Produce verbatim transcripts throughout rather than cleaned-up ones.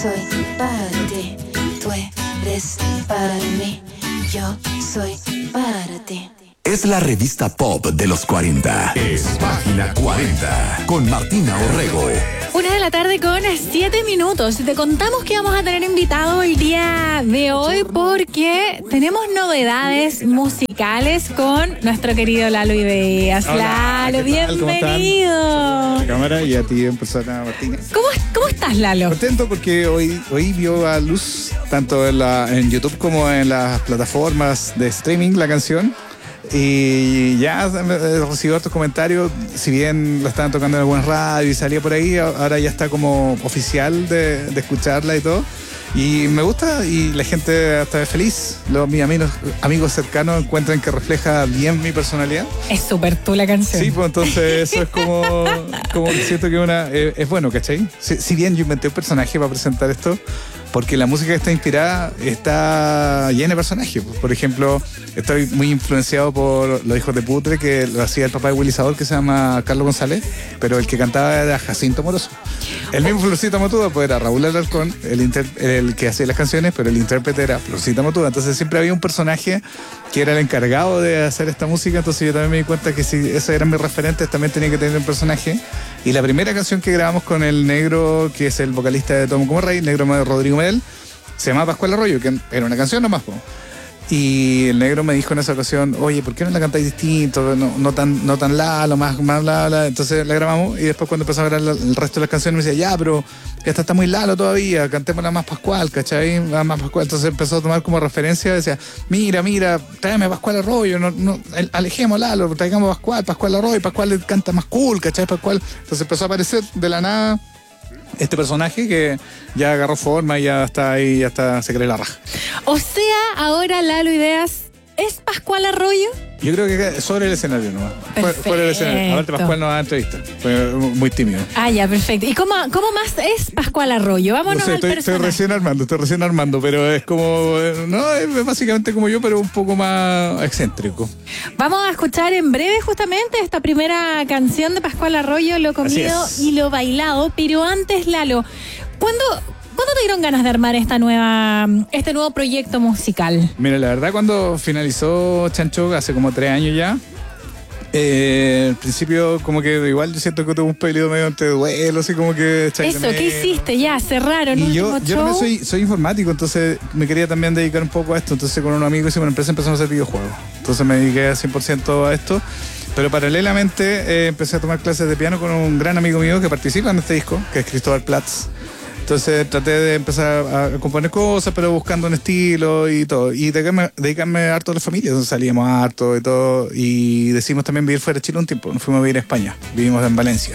soy para ti, tú eres para mí, yo soy para ti. Es la revista pop de los cuarenta. Es Página cuarenta con Martina Orrego. Una de la tarde con siete minutos. Te contamos que vamos a tener invitado el día de hoy porque tenemos novedades musicales con nuestro querido Lalo Ideas. Hola, Lalo, bienvenido. La cámara y a ti en persona, Martina. ¿Cómo, ¿Cómo estás, Lalo? Contento porque hoy, hoy vio a luz, tanto en, la, en YouTube como en las plataformas de streaming, la canción. Y ya he recibido otros comentarios, si bien la estaban tocando en algunas radios y salía por ahí, ahora ya está como oficial de, de escucharla y todo. Y me gusta y la gente está feliz. Los, mis amigos, amigos cercanos encuentran que refleja bien mi personalidad. Es súper tú la canción. Sí, pues entonces eso es como, como que siento que una es, es bueno, ¿cachai? Si, si bien yo inventé un personaje para presentar esto, porque la música que está inspirada está llena de personajes. Por ejemplo, estoy muy influenciado por Los Hijos de Putre, que lo hacía el papá de Willy Sabor, que se llama Carlos González, pero el que cantaba era Jacinto Moroso. El mismo Florcita Motuda, pues era Raúl Alarcón, el, inter, el que hacía las canciones, pero el intérprete era Florcita Motuda. Entonces siempre había un personaje que era el encargado de hacer esta música, entonces yo también me di cuenta que si esos eran mis referentes, también tenía que tener un personaje. Y la primera canción que grabamos con el negro, que es el vocalista de Tomo como Rey, el negro Rodrigo Medel, se llama Pascual Arroyo, que era una canción nomás, po. Y el negro me dijo en esa ocasión, oye, ¿por qué no la cantáis distinto? No, no tan, no tan Lalo, más, más bla, bla. Entonces la grabamos y después cuando empezó a grabar el resto de las canciones me decía, ya, pero esta está muy Lalo todavía, cantémosla más Pascual, ¿cachai? Más Pascual. Entonces empezó a tomar como referencia, decía, mira, mira, tráeme a Pascual Arroyo, no, no, alejemos a Lalo, traigamos a Pascual, Pascual Arroyo, Pascual canta más cool, ¿cachai? Pascual. Entonces empezó a aparecer de la nada este personaje que ya agarró forma y ya está ahí, ya está, se cree la raja. O sea, ahora Lalo Ideas es Pascual Arroyo. Yo creo que sobre el escenario nomás. Fuera del escenario. Aparte Pascual no da entrevista. Fue muy tímido. Ah, ya, perfecto. ¿Y cómo, cómo más es Pascual Arroyo? Vámonos no sé, al estoy, personaje. Estoy recién armando, estoy recién armando, pero es como, no, es básicamente como yo, pero un poco más excéntrico. Vamos a escuchar en breve justamente esta primera canción de Pascual Arroyo, Lo Comido y Lo Bailado. Pero antes, Lalo, ¿cuándo... ¿Cuándo te dieron ganas de armar esta nueva, este nuevo proyecto musical? Mira, la verdad, cuando finalizó Chancho, hace como tres años ya, eh, al principio como que igual yo siento que tuve un periodo medio entre duelo, así como que... Eso, ¿qué hiciste? Ya, cerraron y un yo, último yo show. no soy, soy informático, entonces me quería también dedicar un poco a esto. Entonces con un amigo hicimos una empresa, empezamos a hacer videojuegos. Entonces me dediqué al cien por ciento a esto. Pero paralelamente eh, empecé a tomar clases de piano con un gran amigo mío que participa en este disco, que es Cristóbal Platz. Entonces traté de empezar a componer cosas, pero buscando un estilo y todo. Y dedicarme, dedicarme harto a la familia. Entonces salíamos harto y todo. Y decidimos también vivir fuera de Chile un tiempo. Nos fuimos a vivir a España. Vivimos en Valencia.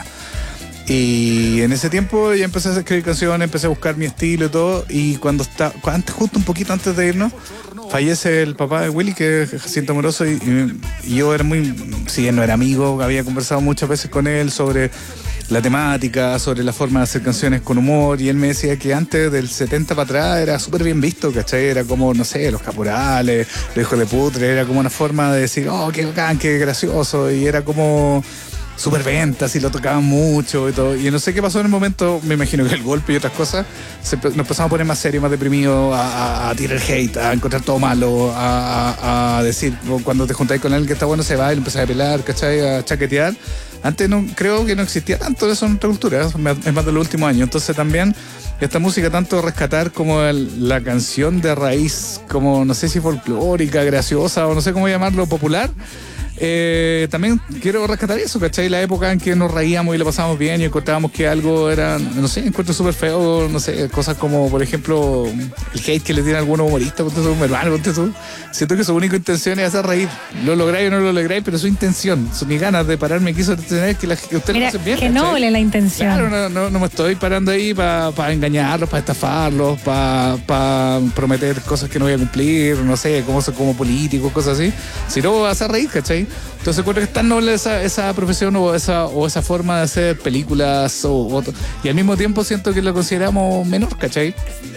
Y en ese tiempo ya empecé a escribir canciones, empecé a buscar mi estilo y todo. Y cuando está, antes, justo un poquito antes de irnos, fallece el papá de Willy, que es Jacinto Moroso. Y, y yo era muy, si bien no era amigo, había conversado muchas veces con él sobre la temática, sobre la forma de hacer canciones con humor, y él me decía que antes del setenta para atrás era súper bien visto, ¿cachai? Era como, no sé, Los Caporales, Los Hijos de Putre, era como una forma de decir, oh, qué bacán, qué gracioso, y era como súper ventas y lo tocaban mucho y todo. Y no sé qué pasó en el momento, me imagino que el golpe y otras cosas, se, nos empezamos a poner más serios, más deprimidos, a, a, a tirar hate, a encontrar todo malo, a, a, a decir, cuando te juntáis con alguien que está bueno se va y lo empezás a pelar, ¿cachai? A chaquetear. Antes no, creo que no existía tanto eso en nuestra cultura, es más de los últimos años. Entonces también esta música, tanto rescatar como el, la canción de raíz, como no sé si folclórica, graciosa o no sé cómo llamarlo, popular, Eh, también quiero rescatar eso, ¿cachai? La época en que nos reíamos y lo pasábamos bien y encontrábamos que algo era, no sé, encuentro súper feo, no sé, cosas como, por ejemplo, el hate que le tienen algunos humoristas, ponte tú, mi hermano, ponte tú. Siento que su única intención es hacer reír. Lo lográis o no lo lográis, pero su intención, su, mis ganas de pararme quiso tener que, la, que ustedes lo hacen bien. Que noble la intención. Claro, no, no, no me estoy parando ahí para pa engañarlos, para estafarlos, para pa prometer cosas que no voy a cumplir, no sé, como, como político, cosas así. Sino hacer reír, ¿cachai? ¿cachai? Entonces creo que es tan noble esa, esa profesión o esa, o esa forma de hacer películas o, o, y al mismo tiempo siento que lo consideramos menor, ¿cachai?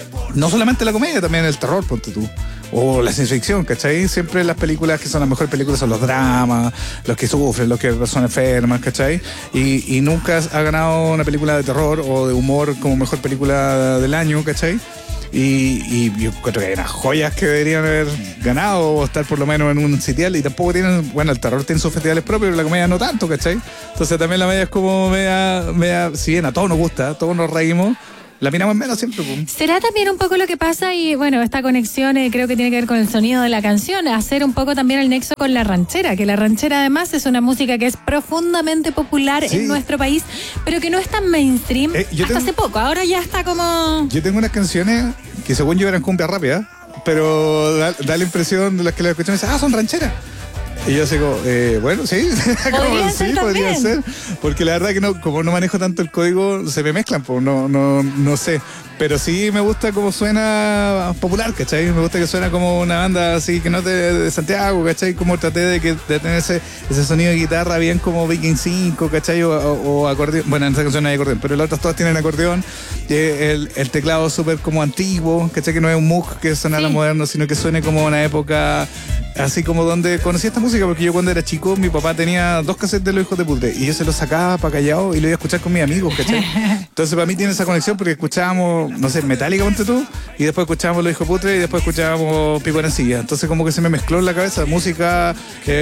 No solamente la comedia, también el terror, ponte tú. O la ciencia ficción, ¿cachai? Siempre las películas que son las mejores películas son los dramas, los que sufren, los que son enfermas, ¿cachai? Y, y nunca ha ganado una película de terror o de humor como mejor película del año, ¿cachai? Y, y yo creo que hay unas joyas que deberían haber ganado o estar por lo menos en un sitial, y tampoco tienen, bueno, el terror tiene sus festivales propios, pero la comedia no tanto, ¿cachai? Entonces también la media es como media, media, si bien a todos nos gusta, a todos nos reímos, la miramos menos siempre. Pum. ¿Será también un poco lo que pasa? Y bueno, esta conexión eh, creo que tiene que ver con el sonido de la canción, hacer un poco también el nexo con la ranchera, que la ranchera además es una música que es profundamente popular sí. en nuestro país, pero que no es tan mainstream eh, hasta tengo, hace poco, ahora ya está como... Yo tengo unas canciones que según yo eran cumbia rápida, pero da, da la impresión de las que las escuchan y dicen, ah, son rancheras. Y yo digo, eh, bueno, sí, ¿Podría sí, podría ser, porque la verdad que no, como no manejo tanto el código, se me mezclan, pues no, no, no sé. Pero sí me gusta cómo suena popular, ¿cachai? Me gusta que suena como una banda así que no te de Santiago, ¿cachai? Como traté de, que, de tener ese, ese sonido de guitarra bien como Viking cinco, ¿cachai? O, o, o acordeón. Bueno, en esa canción no hay acordeón, pero las otras todas tienen acordeón. El, el teclado súper como antiguo, ¿cachai? Que no es un Moog que sonara sí. moderno, sino que suene como una época así como donde conocí esta música, porque yo cuando era chico mi papá tenía dos cassettes de Los Hijos de Putre y yo se los sacaba para callado y lo iba a escuchar con mis amigos, ¿cachai? Entonces para mí tiene esa conexión porque escuchábamos, no sé, Metallica, ponte tú, y después escuchábamos Los Hijos de Putre y después escuchábamos Pico Arancilla. Entonces como que se me mezcló en la cabeza música,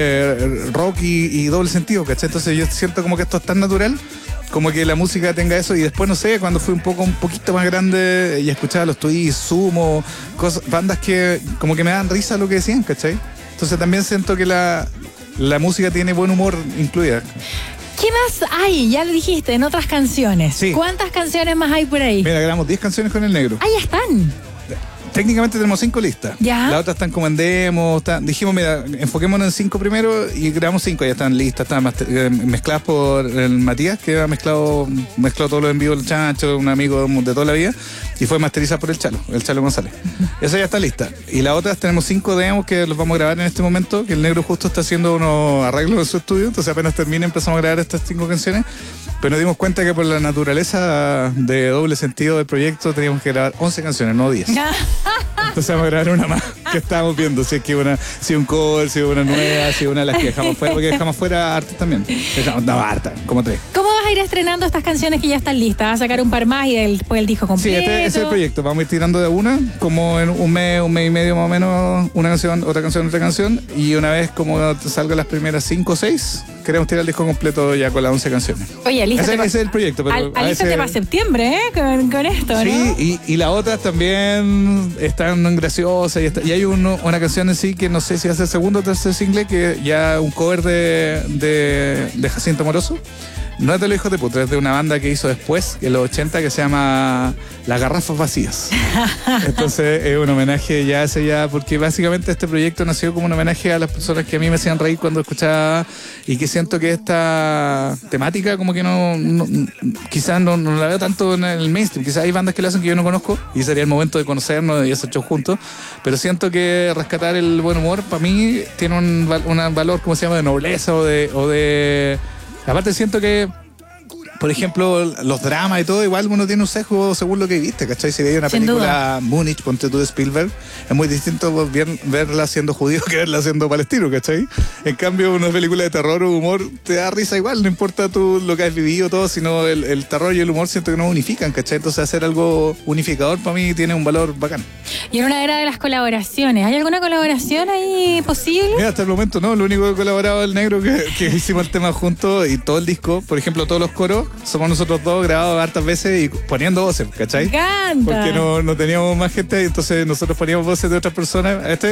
eh, rock y, y doble sentido, ¿cachai? Entonces yo siento como que esto es tan natural, como que la música tenga eso. Y después, no sé, cuando fui un poco un poquito más grande y escuchaba los Twists, Sumo, cosas, bandas que como que me dan risa lo que decían, ¿cachai? Entonces también siento que la, la música tiene buen humor incluida. ¿Qué más hay? Ya lo dijiste, en otras canciones. Sí. ¿Cuántas canciones más hay por ahí? Mira, grabamos diez canciones con El Negro. Ah, ya están. Técnicamente tenemos cinco listas. Ya. Las otras están como en demo. Están, dijimos, mira, enfoquémonos en cinco primero y grabamos cinco. Ya están listas, están master, mezcladas por el Matías, que ha mezclado, mezclado todo lo en vivo el Chancho, un amigo de toda la vida, y fue masterizada por el Chalo, el Chalo González. Esa ya está lista. Y las otras tenemos cinco demos que los vamos a grabar en este momento, que el Negro justo está haciendo unos arreglos en su estudio, entonces apenas termine empezamos a grabar estas cinco canciones. Pero nos dimos cuenta que por la naturaleza de doble sentido del proyecto teníamos que grabar once canciones, no diez. Entonces vamos a grabar una más que estábamos viendo, si es que una, si un cover, si una nueva, si una de las que dejamos fuera, porque dejamos fuera harta también. Dejamos, no, harta, como tres. ¿Cómo vas a ir estrenando estas canciones que ya están listas? ¿Vas a sacar un par más y después el disco completo? Sí, este, este es el proyecto. Vamos a ir tirando de una, como en un mes, un mes y medio más o menos, una canción, otra canción, otra canción. Y una vez como salgan las primeras cinco o seis, queremos tirar el disco completo ya con las once canciones. Oye, alístate. Ese, ese es el proyecto. Pero al, alístate para septiembre, ¿eh? Con, con esto, ¿no? Sí, y, y las otras también están graciosas. Y, está, y hay uno, una canción en sí que no sé si hace el segundo o tercer single, que ya un cover de, de, de Jacinto Moroso. No es de Los Hijos de Putre, es de una banda que hizo después, en los ochenta, que se llama Las Garrafas Vacías. Entonces es un homenaje ya ese ya, porque básicamente este proyecto nació como un homenaje a las personas que a mí me hacían reír cuando escuchaba, y que siento que esta temática como que no, no quizás no, no la veo tanto en el mainstream. Quizás hay bandas que lo hacen que yo no conozco y sería el momento de conocernos y hacer shows juntos, pero siento que rescatar el buen humor para mí tiene un, un valor, como se llama, de nobleza o de... O de aparte siento que, por ejemplo, los dramas y todo, igual uno tiene un sesgo según lo que viste, ¿cachai? Si veis una Sin película duda. Múnich, ponte tú de Spielberg, es muy distinto ver, verla siendo judío que verla siendo palestino, ¿cachai? En cambio, una película de terror o humor te da risa igual, no importa tú lo que has vivido, todo, sino el, el terror y el humor siento que nos unifican, ¿cachai? Entonces hacer algo unificador para mí tiene un valor bacán. Y en una era de las colaboraciones, ¿hay alguna colaboración ahí posible? Mira, hasta el momento no, lo único que he colaborado es el Negro, que, que hicimos el tema juntos, y todo el disco, por ejemplo, todos los coros, somos nosotros dos grabados hartas veces y poniendo voces, ¿cachai? Me encanta. Porque no, no teníamos más gente, entonces nosotros poníamos voces de otras personas. Este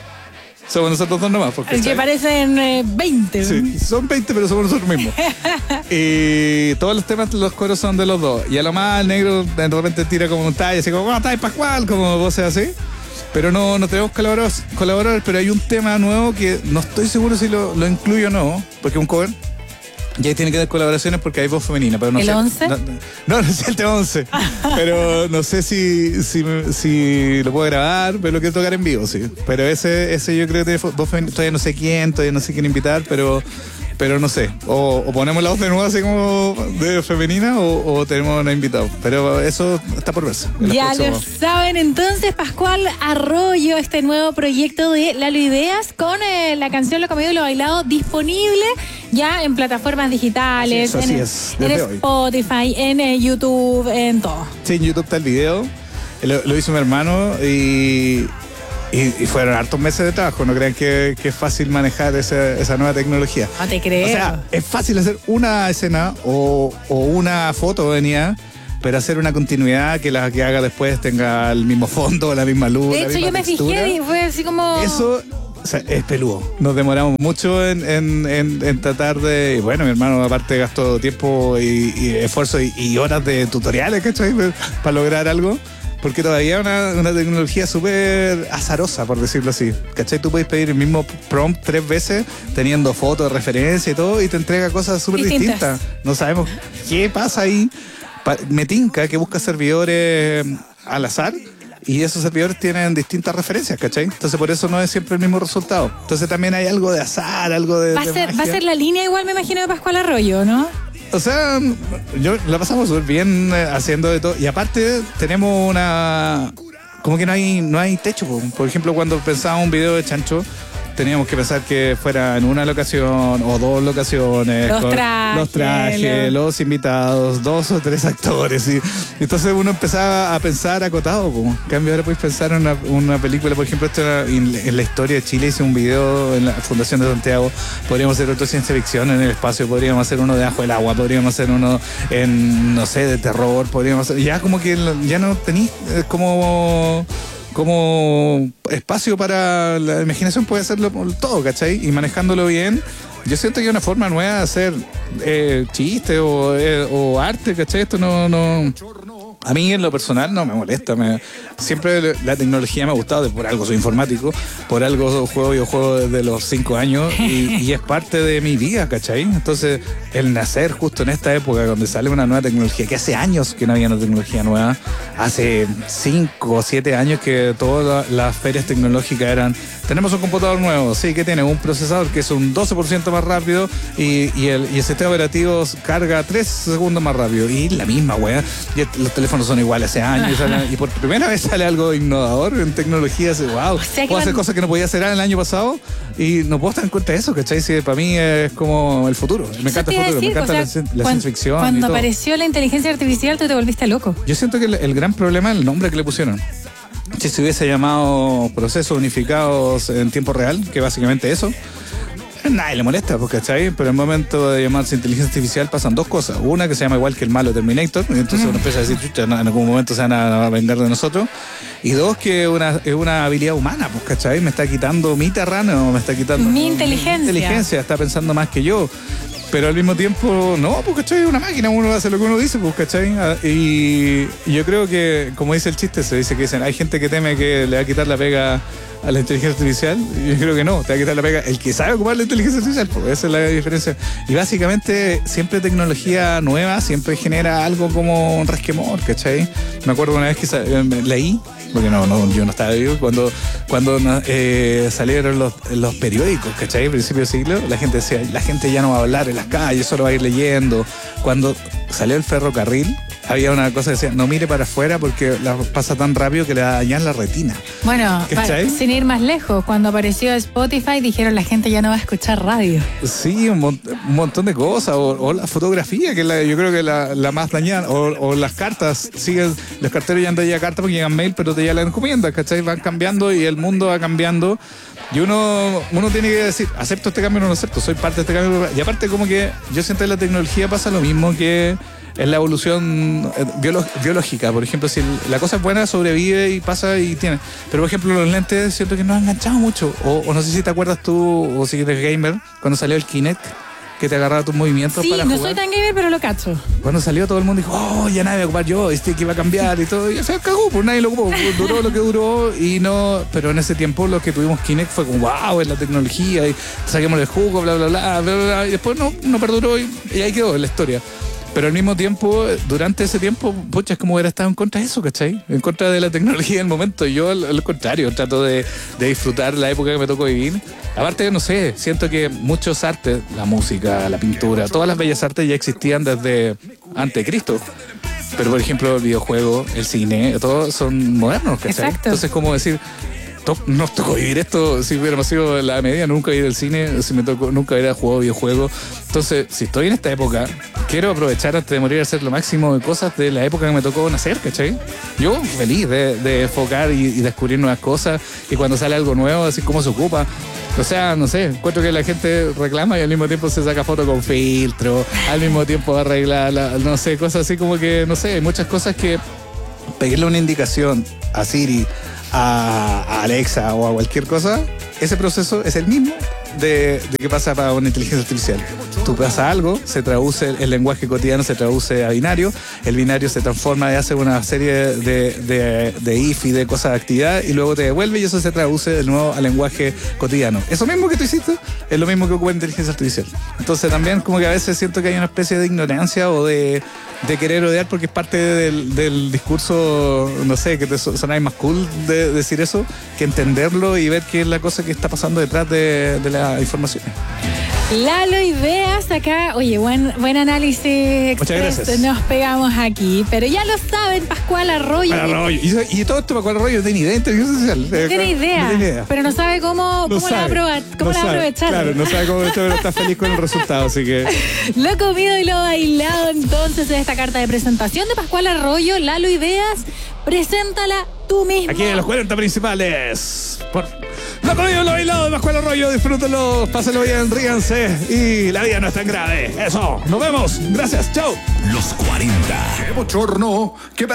somos nosotros dos nomás. Porque, el que parecen eh, veinte. Sí, son veinte, pero somos nosotros mismos. Y todos los temas, los coros son de los dos. Y a lo más el Negro de repente tira como un talla, así como, ¿cómo estás, Pascual? Como voces así. Pero no, no tenemos colaboradores, colaboradores, pero hay un tema nuevo que no estoy seguro si lo, lo incluyo o no, porque es un cover. Y ahí tiene que haber colaboraciones porque hay voz femenina, pero no ¿El sé. once? No, no, no sé el tema once. Pero no sé si, si, si lo puedo grabar, pero lo quiero tocar en vivo, sí. Pero ese, ese yo creo que tiene voz femenina. Todavía no sé quién, todavía no sé quién invitar, pero, pero no sé. O, o ponemos la voz de nuevo así como de femenina o, o tenemos una invitada. Pero eso está por verse. Ya lo saben, entonces, Pascual Arroyo, este nuevo proyecto de Lalo Ideas con eh, la canción Lo Comido y Lo Bailado disponible ya en plataformas digitales, así es, así en, es, en desde hoy. Spotify, en eh, YouTube, en todo. Sí, en YouTube está el video. Lo, lo hizo mi hermano y, y, y fueron hartos meses de trabajo. No crean que, que es fácil manejar esa, esa nueva tecnología. No te creo. O sea, es fácil hacer una escena o, o una foto venía, pero hacer una continuidad que la que haga después tenga el mismo fondo, la misma luz. De la hecho, misma yo me textura. fijé y fue así como... Eso, o sea, es peludo. Nos demoramos mucho en, en, en, en tratar de... y bueno, mi hermano aparte gastó tiempo y, y esfuerzo y, y horas de tutoriales, ¿cachai? Para lograr algo. Porque todavía es una, una tecnología súper azarosa, por decirlo así. ¿Cachai? Tú puedes pedir el mismo prompt tres veces, teniendo fotos de referencia y todo, y te entrega cosas súper distintas. No sabemos qué pasa ahí. Pa- Me tinca que busca servidores al azar, y esos servidores tienen distintas referencias, ¿cachai? Entonces por eso no es siempre el mismo resultado. Entonces también hay algo de azar, algo de... Va a, de ser, va a magia. ser la línea igual, me imagino, de Pascual Arroyo, ¿no? O sea, yo la pasamos súper bien eh, haciendo de todo. Y aparte tenemos una... como que no hay, no hay techo. po. Por ejemplo, cuando pensábamos un video de Chancho, teníamos que pensar que fuera en una locación o dos locaciones. Los con trajes, los trajes, lo- los invitados, dos o tres actores. Y entonces uno empezaba a pensar acotado. po. En cambio, ahora podéis pensar en una, una película, por ejemplo, esto era en, en la historia de Chile, hice un video en la Fundación de Santiago. Podríamos hacer otro de ciencia ficción en el espacio, podríamos hacer uno de Bajo el Agua, podríamos hacer uno en, no sé, de terror, podríamos hacer... Ya como que ya no tenéis eh, como... como espacio para la imaginación, puede hacerlo todo, ¿cachai? Y manejándolo bien, yo siento que hay una forma nueva de hacer eh, chiste o, eh, o arte, ¿cachai? Esto no, no... A mí en lo personal no me molesta, me, siempre la tecnología me ha gustado, por algo soy informático, por algo juego videojuegos desde los cinco años y, y es parte de mi vida, ¿cachai? Entonces el nacer justo en esta época donde sale una nueva tecnología, que hace años que no había una tecnología nueva, hace cinco o siete años que todas la, las ferias tecnológicas eran, tenemos un computador nuevo, sí, que tiene un procesador que es un doce por ciento más rápido y, y, el, y el sistema operativo carga tres segundos más rápido y la misma, weá, y los teléfonos son iguales hace años, sale, y por primera vez sale algo innovador en tecnología, así, wow, sea que puedo hacer van- cosas que no podía hacer el año pasado y no puedo estar en cuenta de eso, ¿cachai? Si para mí es como el futuro, me Eso encanta te el iba a futuro, me decir, encanta o la, sea, cien- la cuan- ciencia ficción y Cuando todo. apareció la inteligencia artificial, tú te volviste loco. Yo siento que el, el gran problema es el nombre que le pusieron. Si se hubiese llamado procesos unificados en tiempo real, que básicamente eso, nadie le molesta, pues, ¿cachai? Pero en el momento de llamarse inteligencia artificial pasan dos cosas. Una que se llama igual que el malo Terminator, y entonces uno empieza a decir, chucha, no, en algún momento se van a vengar de nosotros. Y dos, que una, es una habilidad humana, pues, ¿cachai? Me está quitando mi terreno, me está quitando Mi inteligencia. Mi inteligencia, está pensando más que yo. Pero al mismo tiempo, no, pues, ¿cachai? Es una máquina, uno hace lo que uno dice, pues, ¿cachai? Ah, Y, y yo creo que, como dice el chiste, se dice que dicen, hay gente que teme que le va a quitar la pega a la inteligencia artificial, y yo creo que no, te va a quitar la pega el que sabe ocupar la inteligencia artificial, pues esa es la diferencia. Y básicamente siempre tecnología nueva siempre genera algo como un resquemor, ¿cachai? Me acuerdo una vez que sa- eh, leí, porque no, no, yo no estaba vivo, cuando, cuando eh, salieron los, los periódicos, ¿cachai? A principios del siglo, la gente decía, la gente ya no va a hablar en las calles, solo va a ir leyendo. Cuando salió el ferrocarril, había una cosa que decía, no mire para afuera porque la pasa tan rápido que le va a dañar la retina. Bueno, ¿Cachai? pa- sin ir más lejos, cuando apareció Spotify dijeron la gente ya no va a escuchar radio. Sí, un, mon- un montón de cosas, o, o la fotografía, que es la, yo creo que la, la más dañada, o, o las cartas, siguen, los carteros ya andan ya cartas porque llegan mail, pero te ya la encomiendas, ¿cachai? Van cambiando y el mundo va cambiando. Y uno, uno tiene que decir, acepto este cambio o no lo acepto, soy parte de este cambio. Y aparte como que yo siento que en la tecnología pasa lo mismo que en la evolución eh, biolo- biológica. Por ejemplo, si la cosa es buena, sobrevive y pasa y tiene. Pero por ejemplo, los lentes siento que no han enganchado mucho. O, o no sé si te acuerdas tú, o si eres gamer, cuando salió el Kinect, que te agarraba tus movimientos Sí, para no jugar. soy tan gamer, pero lo cacho. Cuando salió todo el mundo dijo, oh, ya nadie va a ocupar yo, este que iba a cambiar y todo. Y se cagó, pues nadie lo ocupó. Duró lo que duró y no... Pero en ese tiempo lo que tuvimos Kinect fue como, wow, es la tecnología y saquemos el jugo, bla, bla, bla, bla, bla, bla. Y después no, no perduró y, y ahí quedó la historia. Pero al mismo tiempo, durante ese tiempo, pucha, es como hubiera estado en contra de eso, ¿cachai? En contra de la tecnología del momento. Yo, al, al contrario, trato de, de disfrutar la época que me tocó vivir. Aparte, no sé, siento que muchos artes, la música, la pintura, todas las bellas artes ya existían desde antes de Cristo. Pero, por ejemplo, el videojuego, el cine, todos son modernos, ¿cachai? Exacto. Entonces, como decir... To- nos tocó vivir esto si hubiéramos sido la media, nunca ir al cine, si me tocó, nunca hubiera jugado videojuegos. Entonces, si estoy en esta época, quiero aprovechar antes de morir a hacer lo máximo de cosas de la época que me tocó nacer, ¿cachai? Yo feliz de, de enfocar y, y descubrir nuevas cosas, y cuando sale algo nuevo, así como se ocupa. O sea, no sé, encuentro que la gente reclama y al mismo tiempo se saca foto con filtro, al mismo tiempo arregla, la, no sé, cosas así como que, no sé, hay muchas cosas que pedirle una indicación a Siri, a, a Alexa o a cualquier cosa, ese proceso es el mismo de, de que pasa para una inteligencia artificial. Tú pasas algo, se traduce, el lenguaje cotidiano se traduce a binario, el binario se transforma y hace una serie de, de, de if y de cosas de actividad y luego te devuelve y eso se traduce de nuevo al lenguaje cotidiano. Eso mismo que tú hiciste es lo mismo que ocupa inteligencia artificial. Entonces también como que a veces siento que hay una especie de ignorancia o de, de querer odiar porque es parte del, del discurso, no sé, que te sonáis más cool de decir eso que entenderlo y ver qué es la cosa que está pasando detrás de, de las informaciones. Lalo Ideas acá, oye, buen, buen análisis. Muchas gracias. Nos pegamos aquí, pero ya lo saben, Pascual Arroyo. Arroyo. Y, y todo esto Pascual Arroyo no tiene idea de inteligencia social. No tiene idea, No tiene idea. pero no sabe cómo, No cómo la va a, sabe, probar, cómo no la va a sabe. aprovechar. Claro, no sabe cómo aprovechar, pero está feliz con el resultado, así que... Lo comido y lo bailado entonces en esta carta de presentación de Pascual Arroyo. Lalo Ideas, preséntala tú mismo. Aquí en los cuarenta principales. Por... Lo comido, lo bailado de Pascual Arroyo, disfrútenlo, pásenlo bien, ríanse y la vida no es tan grave. Eso, nos vemos, gracias, chao. Los cuarenta. ¡Qué bochorno! ¡Qué